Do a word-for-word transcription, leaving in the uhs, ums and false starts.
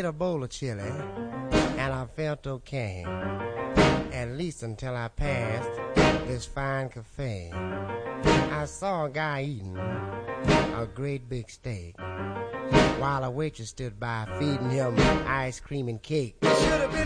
a bowl of chili, and I felt okay, at least until I passed this fine cafe. I saw a guy eating a great big steak, while a waitress stood by feeding him ice cream and cake. Should have been